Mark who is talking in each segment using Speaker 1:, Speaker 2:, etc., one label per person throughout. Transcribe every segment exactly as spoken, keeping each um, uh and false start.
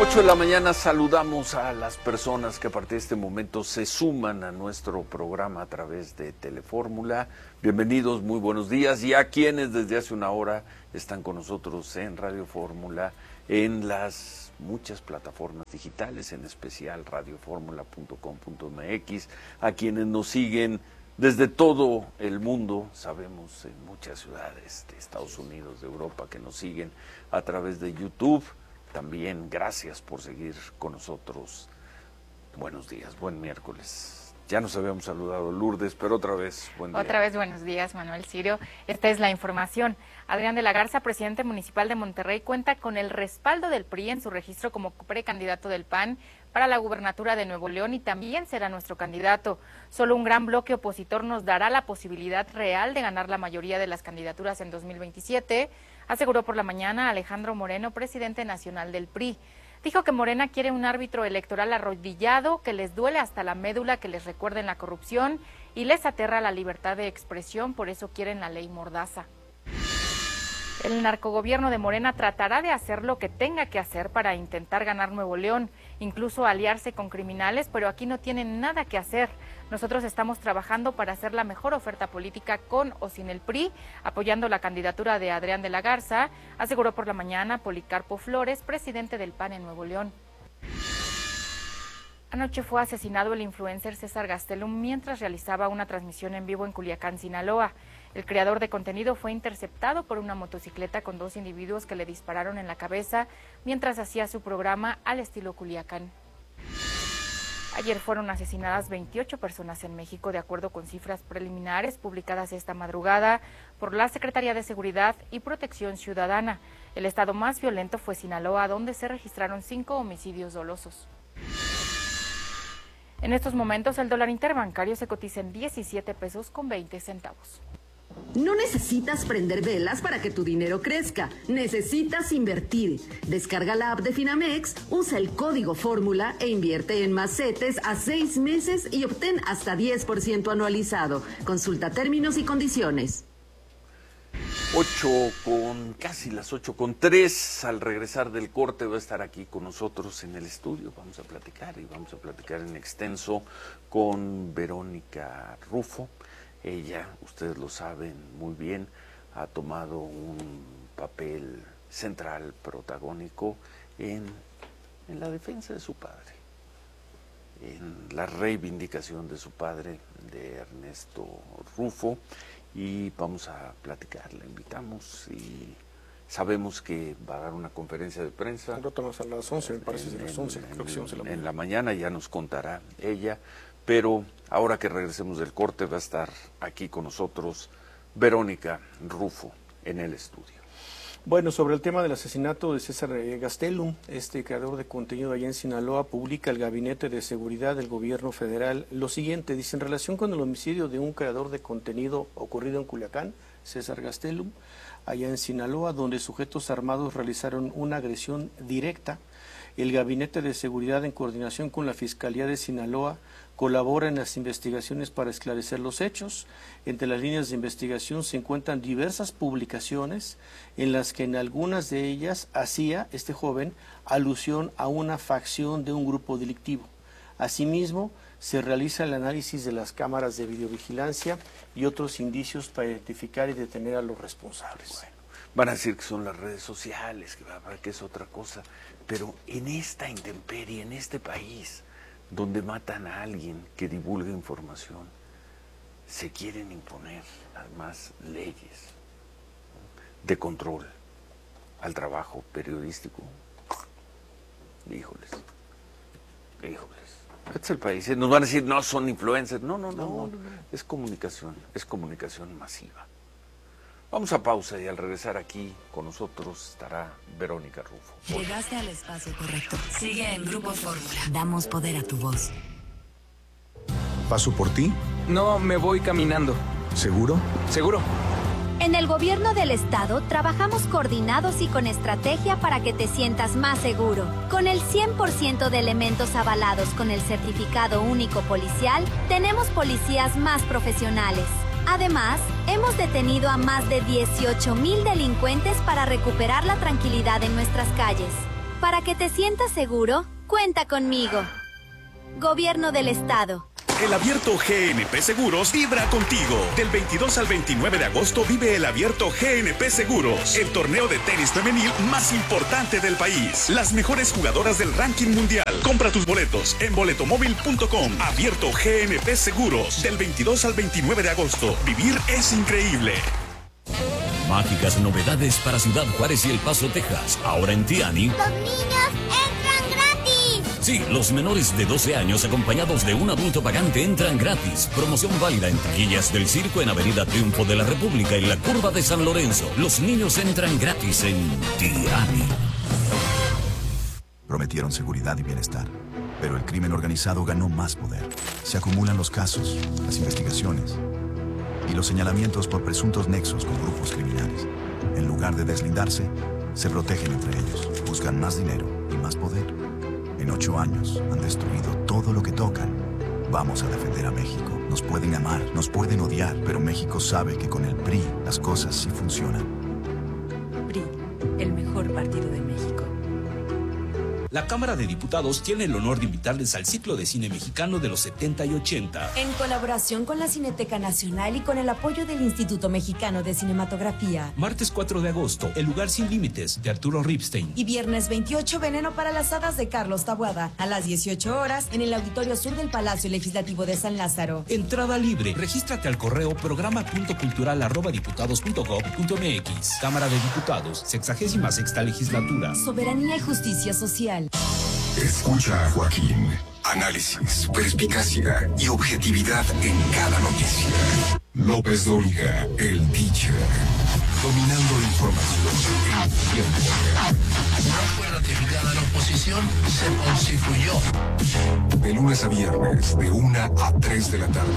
Speaker 1: ocho de la mañana saludamos a las personas que a partir de este momento se suman a nuestro programa a través de Telefórmula. Bienvenidos, muy buenos días. Y a quienes desde hace una hora están con nosotros en Radio Fórmula, en las muchas plataformas digitales, en especial radio fórmula punto com punto m x, a quienes nos siguen desde todo el mundo, sabemos en muchas ciudades de Estados Unidos, de Europa, que nos siguen a través de YouTube. También gracias por seguir con nosotros. Buenos días, buen miércoles. Ya nos habíamos saludado, Lourdes, pero otra vez, buen día.
Speaker 2: Otra vez, buenos días, Manuel Cirio. Esta es la información. Adrián de la Garza, presidente municipal de Monterrey, cuenta con el respaldo del P R I en su registro como precandidato del P A N para la gubernatura de Nuevo León y también será nuestro candidato. Solo un gran bloque opositor nos dará la posibilidad real de ganar la mayoría de las candidaturas en dos mil veintisiete, aseguró por la mañana Alejandro Moreno, presidente nacional del P R I. Dijo que Morena quiere un árbitro electoral arrodillado, que les duele hasta la médula que les recuerden la corrupción y les aterra la libertad de expresión, por eso quieren la ley Mordaza. El narcogobierno de Morena tratará de hacer lo que tenga que hacer para intentar ganar Nuevo León, incluso aliarse con criminales, pero aquí no tienen nada que hacer. Nosotros estamos trabajando para hacer la mejor oferta política con o sin el P R I, apoyando la candidatura de Adrián de la Garza, aseguró por la mañana Policarpo Flores, presidente del P A N en Nuevo León. Anoche fue asesinado el influencer César Gastelum mientras realizaba una transmisión en vivo en Culiacán, Sinaloa. El creador de contenido fue interceptado por una motocicleta con dos individuos que le dispararon en la cabeza mientras hacía su programa al estilo Culiacán. Ayer fueron asesinadas veintiocho personas en México, de acuerdo con cifras preliminares publicadas esta madrugada por la Secretaría de Seguridad y Protección Ciudadana. El estado más violento fue Sinaloa, donde se registraron cinco homicidios dolosos. En estos momentos el dólar interbancario se cotiza en diecisiete pesos con veinte centavos.
Speaker 3: No necesitas prender velas para que tu dinero crezca, necesitas invertir. Descarga la app de Finamex, usa el código Fórmula e invierte en más CETES a seis meses y obtén hasta diez por ciento anualizado. Consulta términos y condiciones.
Speaker 1: Ocho con, casi las ocho con tres, al regresar del corte va a estar aquí con nosotros en el estudio. Vamos a platicar y vamos a platicar en extenso con Verónica Rufo. Ella, ustedes lo saben muy bien, ha tomado un papel central, protagónico en, en la defensa de su padre, en la reivindicación de su padre, de Ernesto Rufo, y vamos a platicar, la invitamos y sabemos que va a dar una conferencia de prensa.
Speaker 4: Un rato más a las once, me parece,
Speaker 1: en,
Speaker 4: a las once,
Speaker 1: en,
Speaker 4: creo que sí, once de la
Speaker 1: en
Speaker 4: mañana.
Speaker 1: la mañana ya nos contará ella. Pero ahora que regresemos del corte va a estar aquí con nosotros Verónica Rufo en el estudio.
Speaker 4: Bueno, sobre el tema del asesinato de César Gastelum, este creador de contenido allá en Sinaloa, publica el Gabinete de Seguridad del Gobierno Federal lo siguiente: dice, en relación con el homicidio de un creador de contenido ocurrido en Culiacán, César Gastelum, allá en Sinaloa, donde sujetos armados realizaron una agresión directa, el Gabinete de Seguridad, en coordinación con la Fiscalía de Sinaloa, colabora en las investigaciones para esclarecer los hechos. Entre las líneas de investigación se encuentran diversas publicaciones en las que en algunas de ellas hacía este joven alusión a una facción de un grupo delictivo. Asimismo, se realiza el análisis de las cámaras de videovigilancia y otros indicios para identificar y detener a los responsables.
Speaker 1: Bueno, van a decir que son las redes sociales, que, que es otra cosa, pero en esta intemperie, en este país, donde matan a alguien que divulga información, se quieren imponer además leyes de control al trabajo periodístico. Híjoles, híjoles. Este es el país. Nos van a decir, no, son influencers. No, no, no, no, no. Es comunicación, es comunicación masiva. Vamos a pausa y al regresar aquí con nosotros estará Verónica Rufo.
Speaker 5: Llegaste al espacio correcto. Sigue en Grupo Fórmula. Damos poder a tu voz.
Speaker 6: ¿Paso por ti?
Speaker 7: No, me voy caminando.
Speaker 6: ¿Seguro?
Speaker 7: ¿Seguro?
Speaker 8: En el gobierno del estado trabajamos coordinados y con estrategia para que te sientas más seguro. Con el cien por ciento de elementos avalados con el certificado único policial, tenemos policías más profesionales. Además, hemos detenido a más de dieciocho mil delincuentes para recuperar la tranquilidad en nuestras calles. Para que te sientas seguro, cuenta conmigo. Gobierno del Estado.
Speaker 9: El Abierto G N P Seguros vibra contigo. Del veintidós al veintinueve de agosto vive el Abierto G N P Seguros, el torneo de tenis femenil más importante del país. Las mejores jugadoras del ranking mundial. Compra tus boletos en boletomóvil punto com. Abierto G N P Seguros. Del veintidós al veintinueve de agosto. Vivir es increíble.
Speaker 10: Mágicas novedades para Ciudad Juárez y El Paso, Texas. Ahora en Tiani.
Speaker 11: ¡Los niños entran gratis!
Speaker 10: Sí, los menores de doce años acompañados de un adulto pagante entran gratis. Promoción válida en taquillas del circo en Avenida Triunfo de la República y la Curva de San Lorenzo. Los niños entran gratis en Tiani.
Speaker 6: Prometieron seguridad y bienestar, pero el crimen organizado ganó más poder. Se acumulan los casos, las investigaciones y los señalamientos por presuntos nexos con grupos criminales. En lugar de deslindarse, se protegen entre ellos, buscan más dinero y más poder. En ocho años han destruido todo lo que tocan. Vamos a defender a México. Nos pueden amar, nos pueden odiar, pero México sabe que con el P R I las cosas sí funcionan.
Speaker 12: P R I, el mejor partido de México.
Speaker 13: La Cámara de Diputados tiene el honor de invitarles al ciclo de cine mexicano de los setenta y ochenta.
Speaker 12: En colaboración con la Cineteca Nacional y con el apoyo del Instituto Mexicano de Cinematografía.
Speaker 13: Martes cuatro de agosto, El lugar sin límites, de Arturo Ripstein.
Speaker 12: Y viernes veintiocho, Veneno para las hadas, de Carlos Taboada. A las dieciocho horas, en el Auditorio Sur del Palacio Legislativo de San Lázaro.
Speaker 13: Entrada libre. Regístrate al correo programa punto cultural arroba diputados punto gob punto mx. Cámara de Diputados, sexagésima sexta legislatura.
Speaker 12: Soberanía y justicia social.
Speaker 14: Escucha a Joaquín. Análisis, perspicacia y objetividad en cada noticia. López Dóriga, el teacher. Dominando la información en tiempo real.
Speaker 15: No fue ratificada la oposición, se constituyó.
Speaker 14: De lunes a viernes, de una a tres de la tarde.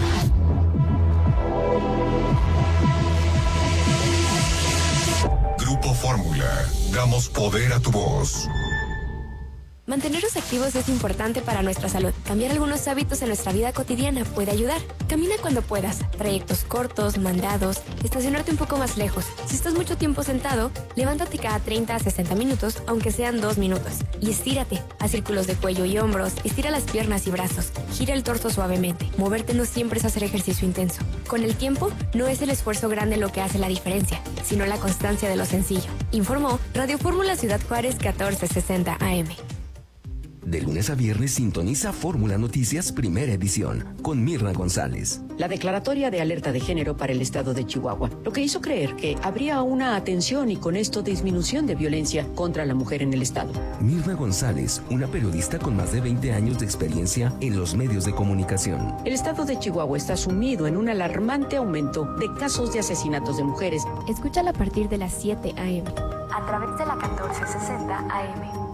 Speaker 14: Grupo Fórmula. Damos poder a tu voz.
Speaker 16: Mantenernos activos es importante para nuestra salud. Cambiar algunos hábitos en nuestra vida cotidiana puede ayudar. Camina cuando puedas, trayectos cortos, mandados, estacionarte un poco más lejos. Si estás mucho tiempo sentado, levántate cada treinta a sesenta minutos, aunque sean dos minutos. Y estírate, haz círculos de cuello y hombros, estira las piernas y brazos, gira el torso suavemente. Moverte no siempre es hacer ejercicio intenso. Con el tiempo, no es el esfuerzo grande lo que hace la diferencia, sino la constancia de lo sencillo. Informó Radio Fórmula Ciudad Juárez catorce sesenta A M.
Speaker 17: De lunes a viernes sintoniza Fórmula Noticias Primera Edición con Mirna González.
Speaker 18: La declaratoria de alerta de género para el estado de Chihuahua, lo que hizo creer que habría una atención y con esto disminución de violencia contra la mujer en el estado.
Speaker 17: Mirna González, una periodista con más de veinte años de experiencia en los medios de comunicación.
Speaker 18: El estado de Chihuahua está sumido en un alarmante aumento de casos de asesinatos de mujeres.
Speaker 16: Escúchala a partir de las siete A M a través de la catorce sesenta A M.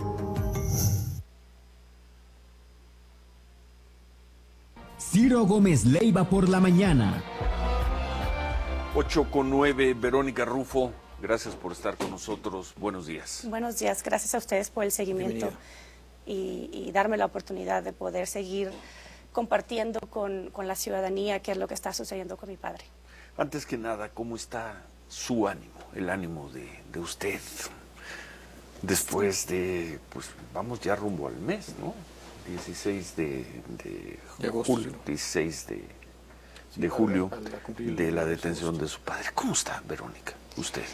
Speaker 19: Ciro Gómez Leiva por la mañana.
Speaker 1: ocho con nueve, Verónica Rufo, gracias por estar con nosotros. Buenos días.
Speaker 20: Buenos días, gracias a ustedes por el seguimiento y, y darme la oportunidad de poder seguir compartiendo con, con la ciudadanía qué es lo que está sucediendo con mi padre.
Speaker 1: Antes que nada, ¿cómo está su ánimo, el ánimo de, de usted? Después de, pues vamos ya rumbo al mes, ¿no? dieciséis de, de, de agosto, julio, dieciséis de, sí, de julio de la detención de su padre. ¿Cómo está, Verónica, usted?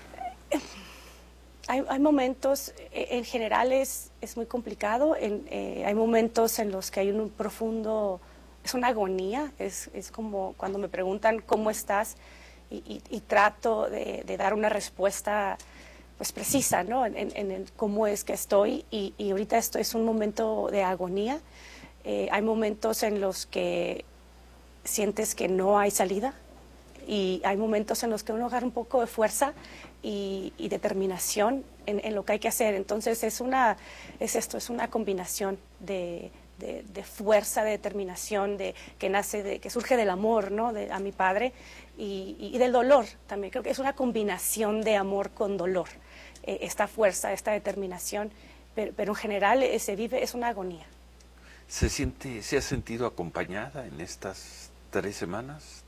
Speaker 20: Hay, hay momentos, en general es, es muy complicado, en, eh, hay momentos en los que hay un profundo, es una agonía, es, es como cuando me preguntan cómo estás y, y, y trato de, de dar una respuesta pues precisa, ¿no? En, en el cómo es que estoy y, y ahorita esto es un momento de agonía. Eh, hay momentos en los que sientes que no hay salida y hay momentos en los que uno agarra un poco de fuerza y, y determinación en, en lo que hay que hacer. Entonces es una, es esto, es una combinación de, de, de fuerza, de determinación, de que nace, de, que surge del amor, ¿no? De, a mi padre y, y del dolor también. Creo que es una combinación de amor con dolor. Esta fuerza, esta determinación, pero, pero en general eh, se vive, es una agonía.
Speaker 1: ¿Se siente, se ha sentido acompañada en estas tres semanas?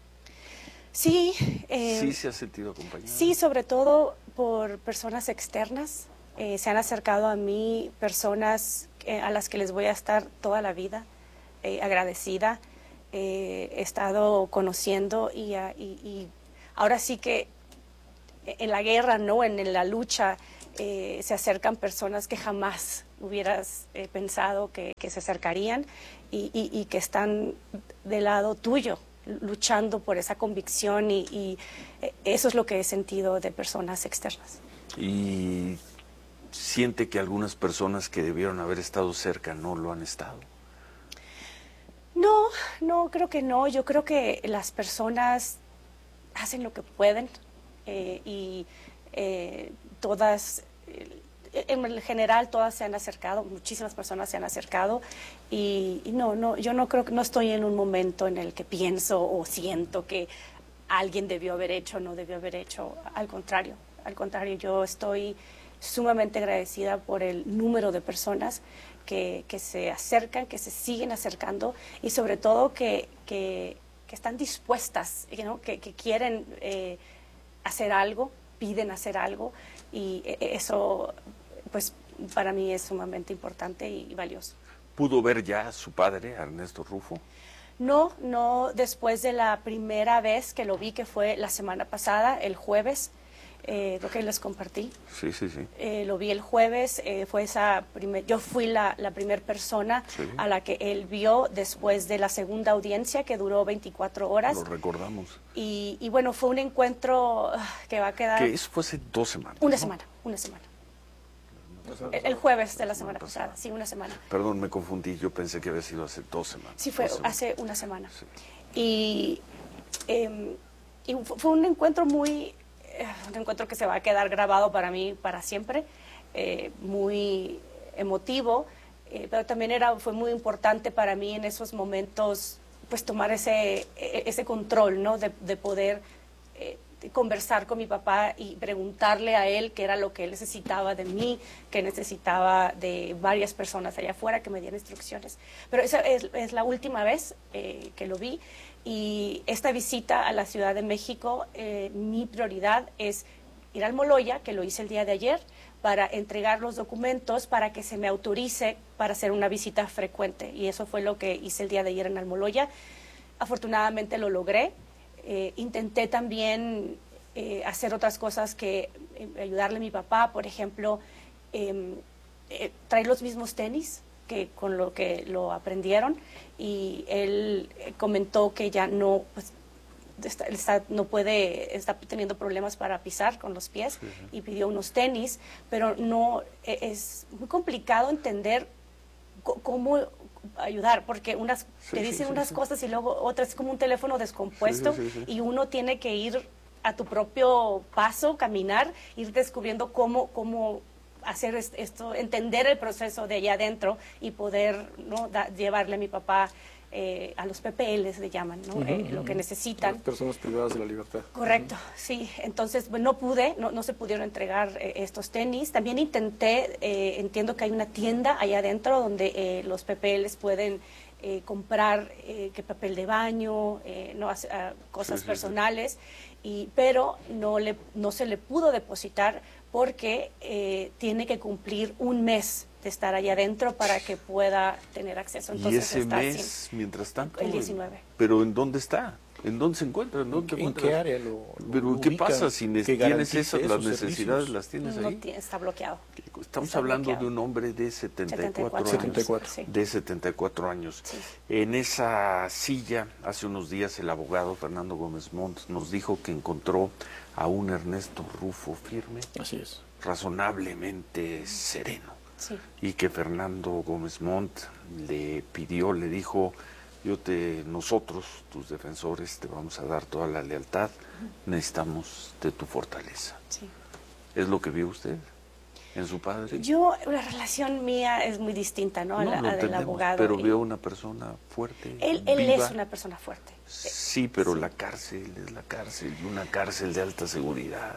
Speaker 20: Sí. Eh,
Speaker 1: ¿Sí se ha sentido acompañada?
Speaker 20: Sí, sobre todo por personas externas Eh, se han acercado a mí personas eh, a las que les voy a estar toda la vida eh, agradecida. Eh, he estado conociendo y, y, y ahora sí que en la guerra, ¿no? En, en la lucha eh, se acercan personas que jamás hubieras eh, pensado que, que se acercarían y, y, y que están del lado tuyo, luchando por esa convicción y, y eso es lo que he sentido de personas externas.
Speaker 1: Y siente que algunas personas que debieron haber estado cerca no lo han estado.
Speaker 20: No, no, creo que no. Yo creo que las personas hacen lo que pueden eh, y eh, todas, eh, en general, todas se han acercado, muchísimas personas se han acercado y, y no, no, yo no creo que no estoy en un momento en el que pienso o siento que alguien debió haber hecho o no debió haber hecho. Al contrario, al contrario, yo estoy sumamente agradecida por el número de personas que, que se acercan, que se siguen acercando y sobre todo que, que, que están dispuestas, ¿no? que, que quieren eh, hacer algo, piden hacer algo y eso pues para mí es sumamente importante y valioso.
Speaker 1: ¿Pudo ver ya a su padre, a Ernesto Rufo?
Speaker 20: No, no, después de la primera vez que lo vi, que fue la semana pasada, el jueves, Eh, lo que les compartí.
Speaker 1: Sí, sí, sí.
Speaker 20: Eh, lo vi el jueves, eh, fue esa primer, yo fui la, la primera persona sí. a la que él vio después de la segunda audiencia que duró veinticuatro horas.
Speaker 1: Lo recordamos.
Speaker 20: Y, y bueno, fue un encuentro que va a quedar...
Speaker 1: Que eso fue hace dos semanas.
Speaker 20: Una
Speaker 1: ¿no?
Speaker 20: semana, una semana. El, el jueves de la semana pasada, pasada, sí, una semana.
Speaker 1: Perdón, me confundí, yo pensé que había sido hace dos semanas.
Speaker 20: Sí, fue
Speaker 1: semanas.
Speaker 20: hace una semana. Sí. Y, eh, y fue un encuentro muy... un encuentro que se va a quedar grabado para mí para siempre, eh, muy emotivo, eh, pero también era, fue muy importante para mí en esos momentos pues tomar ese, ese control, ¿no? de, de poder eh, de conversar con mi papá y preguntarle a él qué era lo que él necesitaba de mí, qué necesitaba de varias personas allá afuera que me dieran instrucciones. Pero esa es, es la última vez eh, que lo vi. Y esta visita a la Ciudad de México, eh, mi prioridad es ir al Moloya, que lo hice el día de ayer, para entregar los documentos para que se me autorice para hacer una visita frecuente. Y eso fue lo que hice el día de ayer en Almoloya. Afortunadamente lo logré. Eh, intenté también eh, hacer otras cosas que eh, ayudarle a mi papá, por ejemplo, eh, eh, traer los mismos tenis que con lo que lo aprendieron y él comentó que ya no pues, está, está, no puede, está teniendo problemas para pisar con los pies sí, sí. y pidió unos tenis, pero no es muy complicado entender cómo ayudar, porque unas sí, te dicen sí, unas sí. cosas y luego otras, es como un teléfono descompuesto sí, sí, sí, sí. y uno tiene que ir a tu propio paso, caminar, ir descubriendo cómo, cómo hacer esto, entender el proceso de allá adentro y poder ¿no? da, llevarle a mi papá eh, a los P P Ls, le llaman, ¿no? uh-huh, eh, uh-huh. lo que necesitan.
Speaker 4: Las personas privadas de la libertad.
Speaker 20: Correcto, uh-huh. sí. Entonces, bueno, no pude, no, no se pudieron entregar eh, estos tenis. También intenté, eh, entiendo que hay una tienda allá adentro donde eh, los P P Ls pueden eh, comprar eh, que papel de baño, eh, no, uh, cosas sí, sí, personales, sí. Y, pero no, le, no se le pudo depositar porque eh, tiene que cumplir un mes de estar allá adentro para que pueda tener acceso. Entonces,
Speaker 1: ¿y ese
Speaker 20: está
Speaker 1: mes,
Speaker 20: sin,
Speaker 1: mientras tanto?
Speaker 20: El diecinueve.
Speaker 1: ¿Pero en dónde está? ¿En dónde se encuentra? ¿En, dónde
Speaker 4: ¿En, ¿en qué área lo, lo
Speaker 1: ¿Pero qué pasa si ne tienes esas, las necesidades,
Speaker 4: servicios?
Speaker 1: las tienes
Speaker 20: no
Speaker 1: ahí?
Speaker 20: Tiene, está bloqueado.
Speaker 1: Estamos
Speaker 20: está
Speaker 1: hablando
Speaker 20: bloqueado.
Speaker 1: de un hombre de setenta y cuatro años.
Speaker 20: setenta y cuatro.
Speaker 1: Sí. De setenta y cuatro años.
Speaker 20: Sí.
Speaker 1: En esa silla, hace unos días, el abogado Fernando Gómez Montt nos dijo que encontró a un Ernesto Rufo firme.
Speaker 4: Así es.
Speaker 1: Razonablemente sereno.
Speaker 20: Sí.
Speaker 1: Y que Fernando Gómez Montt le pidió, le dijo, yo te, nosotros, tus defensores, te vamos a dar toda la lealtad, uh-huh. necesitamos de tu fortaleza.
Speaker 20: Sí.
Speaker 1: ¿Es lo que vio usted en su padre?
Speaker 20: Yo, la relación mía es muy distinta, ¿no? A la,
Speaker 1: no,
Speaker 20: a del abogado.
Speaker 1: Pero
Speaker 20: y...
Speaker 1: vio una persona fuerte.
Speaker 20: Él, él
Speaker 1: viva.
Speaker 20: es una persona fuerte.
Speaker 1: Sí, pero
Speaker 20: sí.
Speaker 1: la cárcel es la cárcel, una cárcel de alta seguridad.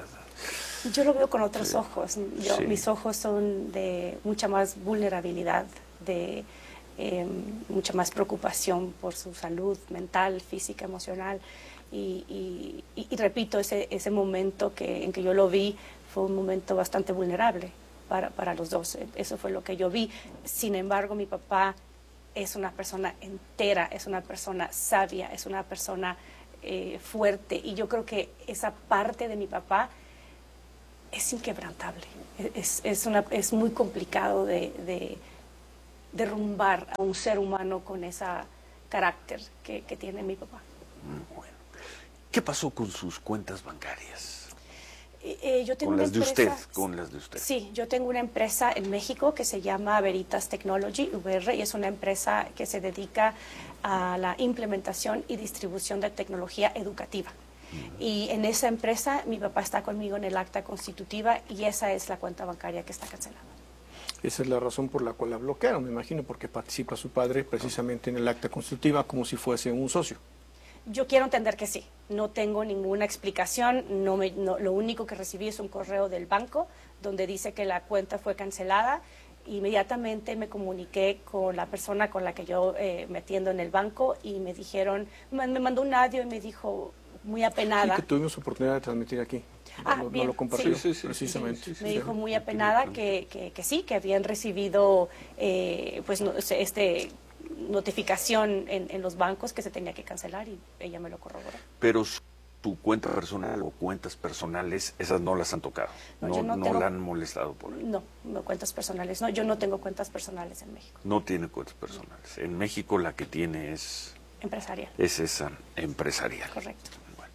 Speaker 20: Yo lo veo con otros sí. ojos. Yo,
Speaker 1: sí.
Speaker 20: Mis ojos son de mucha más vulnerabilidad, de eh, mucha más preocupación por su salud mental, física, emocional. Y, y, y, y repito, ese, ese momento que, en que yo lo vi fue un momento bastante vulnerable. para, para los dos. Eso fue lo que yo vi. Sin embargo, mi papá es una persona entera, es una persona sabia, es una persona eh, fuerte, y yo creo que esa parte de mi papá es inquebrantable. Es, es, una, es muy complicado de, de derrumbar a un ser humano con ese carácter que, que tiene mi papá.
Speaker 1: Bueno. ¿Qué pasó con sus cuentas bancarias?
Speaker 20: Eh, yo tengo
Speaker 1: con las
Speaker 20: una
Speaker 1: de
Speaker 20: empresa,
Speaker 1: usted, con las de usted.
Speaker 20: Sí, yo tengo una empresa en México que se llama Veritas Technology, V R, y es una empresa que se dedica a la implementación y distribución de tecnología educativa. Uh-huh. Y en esa empresa mi papá está conmigo en el acta constitutiva, y esa es la cuenta bancaria que está cancelada.
Speaker 4: Esa es la razón por la cual la bloquearon, me imagino, porque participa su padre precisamente en el acta constitutiva como si fuese un socio.
Speaker 20: Yo quiero entender que sí. No tengo ninguna explicación. No me, no, lo único que recibí es un correo del banco donde dice que la cuenta fue cancelada. Inmediatamente me comuniqué con la persona con la que yo eh, me atiendo en el banco, y me dijeron, me, me mandó un audio y me dijo, muy apenada.
Speaker 4: Sí, que tuvimos oportunidad de transmitir aquí.
Speaker 20: Ah,
Speaker 4: no,
Speaker 20: bien,
Speaker 4: no lo compartió,
Speaker 20: sí,
Speaker 4: sí, sí, precisamente.
Speaker 20: Sí,
Speaker 4: sí,
Speaker 20: me
Speaker 4: sí,
Speaker 20: dijo
Speaker 4: sí.
Speaker 20: muy apenada que, que, que sí, que habían recibido eh, pues no, este notificación en, en los bancos que se tenía que cancelar, y ella me lo corroboró.
Speaker 1: Pero su, tu cuenta personal o cuentas personales, esas no las han tocado, no, no, no, no tengo, la han molestado por ahí.
Speaker 20: No, no, cuentas personales, no, yo no tengo cuentas personales en México.
Speaker 1: No tiene cuentas personales. En México la que tiene es...
Speaker 20: Empresarial.
Speaker 1: Es esa, empresarial.
Speaker 20: Correcto.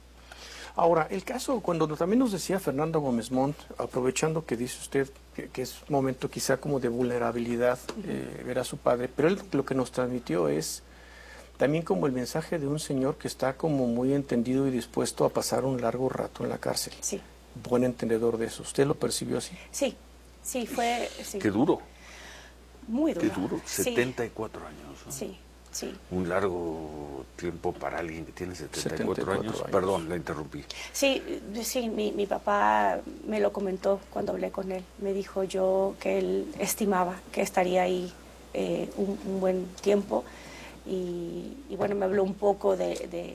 Speaker 4: Ahora, el caso, cuando también nos decía Fernando Gómez Montt, aprovechando que dice usted que, que es un momento quizá como de vulnerabilidad eh, ver a su padre, pero él lo que nos transmitió es también como el mensaje de un señor que está como muy entendido y dispuesto a pasar un largo rato en la cárcel.
Speaker 20: Sí.
Speaker 4: Buen entendedor de eso. ¿Usted lo percibió así?
Speaker 20: Sí, sí, fue... Sí.
Speaker 1: Qué duro.
Speaker 20: Muy duro.
Speaker 1: Qué duro, setenta y cuatro
Speaker 20: sí.
Speaker 1: años. ¿no?
Speaker 20: Sí. Sí.
Speaker 1: Un largo tiempo para alguien que tiene setenta y cuatro, setenta y cuatro años. años. Perdón, la interrumpí.
Speaker 20: Sí, sí, mi, mi papá me lo comentó cuando hablé con él. Me dijo yo que él estimaba que estaría ahí eh, un, un buen tiempo. Y, y bueno, me habló un poco de, de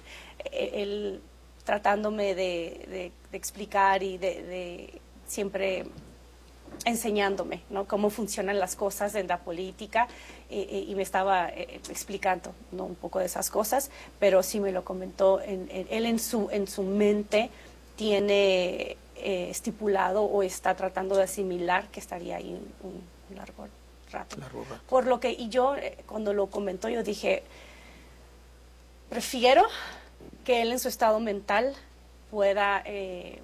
Speaker 20: él tratándome de, de, de explicar y de, de siempre enseñándome, ¿no?, cómo funcionan las cosas en la política, eh, y me estaba eh, explicando, ¿no?, un poco de esas cosas, pero sí me lo comentó. En, en, él en su, en su mente tiene eh, estipulado o está tratando de asimilar que estaría ahí un, un largo rato.
Speaker 4: Largo rato.
Speaker 20: Por lo que, y yo eh, cuando lo comentó, yo dije, prefiero que él en su estado mental pueda... Eh,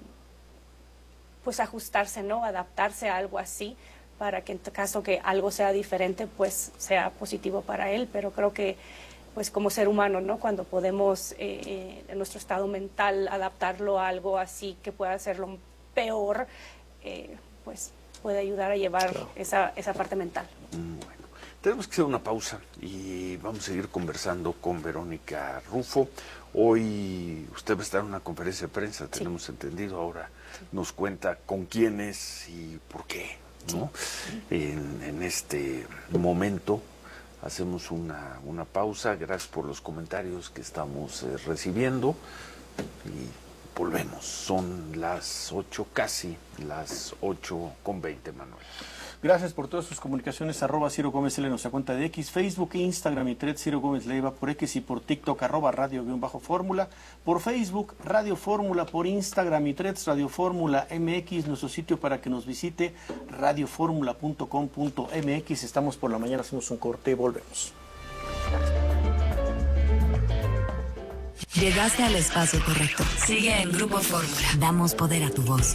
Speaker 20: pues ajustarse, ¿no?, adaptarse a algo así, para que en caso que algo sea diferente, pues sea positivo para él. Pero creo que, pues como ser humano, ¿no?, cuando podemos eh, en nuestro estado mental adaptarlo a algo así que pueda hacerlo peor, eh, pues puede ayudar a llevar claro. esa, esa parte mental.
Speaker 1: Bueno, tenemos que hacer una pausa y vamos a seguir conversando con Verónica Rufo. Hoy usted va a estar en una conferencia de prensa, sí. tenemos entendido. Ahora sí. nos cuenta con quiénes y por qué, ¿no? Sí. En, en este momento hacemos una, una pausa. Gracias por los comentarios que estamos eh, recibiendo y volvemos. Son las ocho, casi las ocho con veinte, Manuel.
Speaker 4: Gracias por todas sus comunicaciones, arroba Ciro Gómez L en nuestra cuenta de X, Facebook, Instagram y Thread Ciro Gómez Leiva, por X y por TikTok, arroba Radio guión bajo Fórmula, por Facebook, Radio Fórmula, por Instagram y Threads, Radio Fórmula M X, nuestro sitio para que nos visite, radio fórmula punto com punto m x. Estamos por la mañana, hacemos un corte y volvemos.
Speaker 5: Llegaste al espacio correcto. Sigue en Grupo Fórmula. Damos poder a tu voz.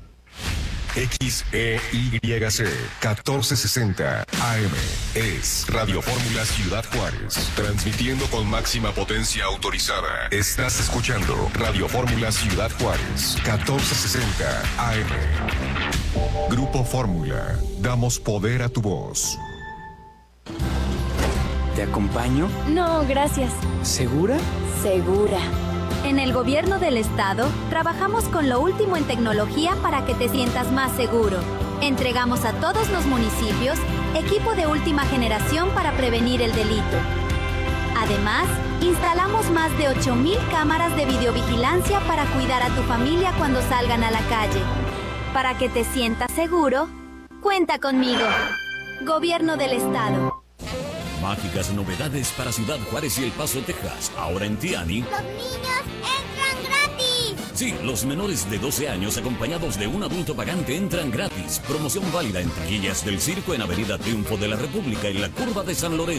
Speaker 14: X E Y C catorce sesenta A M es Radio Fórmula Ciudad Juárez, transmitiendo con máxima potencia autorizada. Estás escuchando Radio Fórmula Ciudad Juárez, catorce sesenta A M. Grupo Fórmula, damos poder a tu voz.
Speaker 7: ¿Te acompaño?
Speaker 8: No, gracias.
Speaker 7: ¿Segura?
Speaker 8: Segura. En el Gobierno del Estado, trabajamos con lo último en tecnología para que te sientas más seguro. Entregamos a todos los municipios equipo de última generación para prevenir el delito. Además, instalamos más de ocho mil cámaras de videovigilancia para cuidar a tu familia cuando salgan a la calle. Para que te sientas seguro, Cuenta conmigo. Gobierno del Estado.
Speaker 10: Mágicas novedades para Ciudad Juárez y El Paso, Texas. Ahora en Tiani.
Speaker 11: ¡Los niños entran gratis!
Speaker 10: Sí, los menores de doce años acompañados de un adulto pagante entran gratis. Promoción válida en taquillas del circo en Avenida Triunfo de la República en la curva de San Lorenzo.